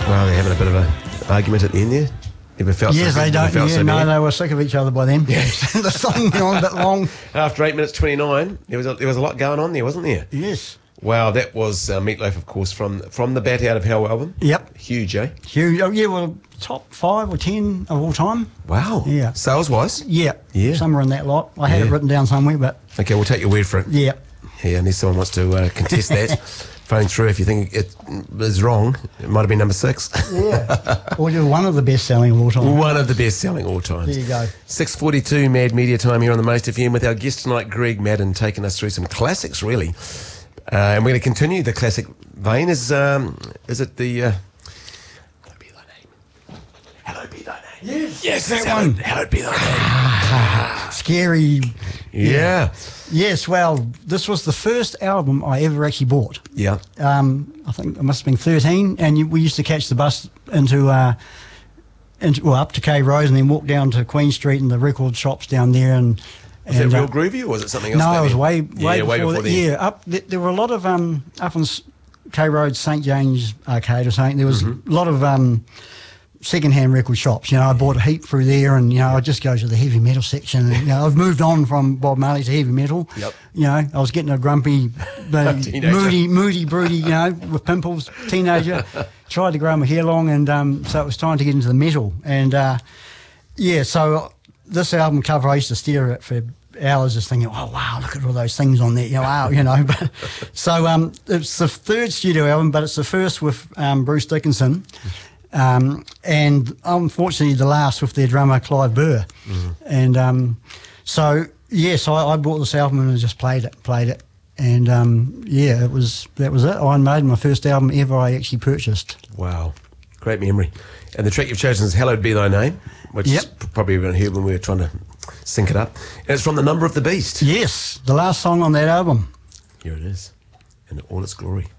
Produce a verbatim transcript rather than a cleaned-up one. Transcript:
Well, they're having a bit of an argument at the end there. Never felt yes, so they don't. felt Yeah, so no, bad. they were sick of each other by then. Yes. The song went on a bit long. After eight minutes twenty-nine, there was a, there was a lot going on there, wasn't there? Yes. Wow, that was uh, Meatloaf, of course, from from the Bat Out of Hell album. Yep. Huge, eh? Huge. Oh, yeah, well, top five or ten of all time. Wow. Yeah. Sales-wise? Yeah. Yeah. Somewhere in that lot. I had Yeah. it written down somewhere, but... Okay, we'll take your word for it. Yeah. Yeah, unless someone wants to uh, contest that. Phone through if you think it is wrong. It might have been number six. Yeah. Or you're one of the best-selling of all time. One of the best-selling all times. There you go. six forty-two Mad Media time here on the Most F M with our guest tonight, Greg Madden, taking us through some classics, really. Uh, and we're going to continue the classic vein. Is um, is it the... Uh, Hallowed be thy name. Hallowed be thy name. Yes, Yes, that it's one. Hallowed, hallowed be thy name. Scary. Yeah. Yes, well, this was the first album I ever actually bought. Yeah. Um, I think I must have been thirteen, and you, we used to catch the bus into, uh, into well, up to K Rose and then walk down to Queen Street and the record shops down there. And, Was and that Real uh, Groovy or was it something else? No, back it was then? way, way, yeah, before, way before that. then. Yeah, up there, there were a lot of um, up on S- K Road, Saint James Arcade or something. There was Mm-hmm. a lot of um, second-hand record shops. You know, I bought a heap through there, and you know, I just go to the heavy metal section. And, you know, I've moved on from Bob Marley to heavy metal. Yep. You know, I was getting a grumpy, bloody, Teenager. moody, moody, broody. You know, with pimples, teenager. Tried to grow my hair long, and um, so it was time to get into the metal. And uh, yeah, so this album cover, I used to stare at for hours just thinking, oh wow, look at all those things on there, you know, wow, you know. But, so um, it's the third studio album, but it's the first with um, Bruce Dickinson, um, and unfortunately the last with their drummer Clive Burr. Mm-hmm. And um, so yes, I, I bought this album and I just played it, played it, and um, yeah, it was that was it. Iron Maiden, my first album ever I actually purchased. Wow, great memory. And the track you've chosen is "Hallowed Be Thy Name," which Yep. is probably everyone heard when we were trying to sync it up. And it's from The Number of the Beast. Yes, the last song on that album. Here it is, in all its glory.